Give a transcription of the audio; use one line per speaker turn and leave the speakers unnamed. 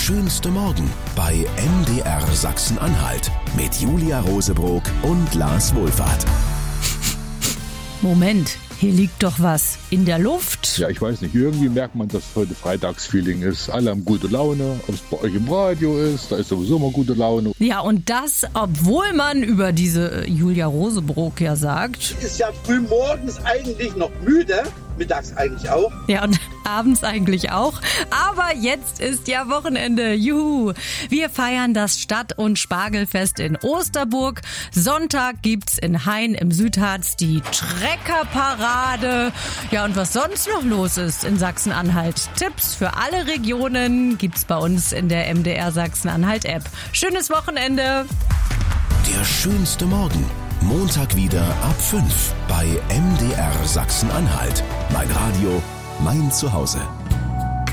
schönste Morgen bei MDR Sachsen-Anhalt mit Julia Rosebrock und Lars Wohlfahrt.
Moment, hier liegt doch was in der Luft.
Ja, ich weiß nicht, irgendwie merkt man, dass heute Freitagsfeeling ist. Alle haben gute Laune, ob es bei euch im Radio ist, da ist sowieso immer gute Laune.
Ja, und das, obwohl man über diese Julia Rosebrock ja sagt.
Ist ja früh morgens eigentlich noch müde, mittags eigentlich auch.
Ja, und abends eigentlich auch. Aber jetzt ist ja Wochenende. Juhu! Wir feiern das Stadt- und Spargelfest in Osterburg. Sonntag gibt's in Hain im Südharz die Treckerparade. Ja, und was sonst noch los ist in Sachsen-Anhalt? Tipps für alle Regionen gibt's bei uns in der MDR Sachsen-Anhalt-App. Schönes Wochenende!
Der schönste Morgen. Montag wieder ab 5 bei MDR Sachsen-Anhalt. Mein Radio, mein Zuhause.